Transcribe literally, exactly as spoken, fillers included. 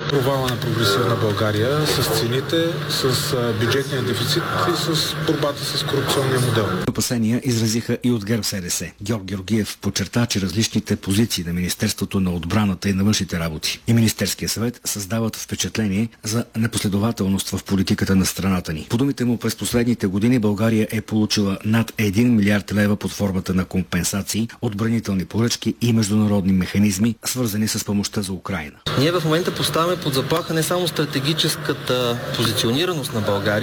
провала на прогресивна България с цените, с бюджетния дефицит и с борбата с корупционния модел. Опасения изразиха и от ГЕРБ-СДС. Георг Георгиев подчерта, че различните позиции на Министерството на отбраната и на външните работи и Министерския съвет създават впечатление за непоследователност в политиката на страната ни. По думите му, през последните години България е получила над един милиард лева под формата на компенсации, отбранителни поръчки и международни механизми, свързани с помощта за Украйна. Ние в момента поставяме под заплаха не само стратегическата позиционираност на България,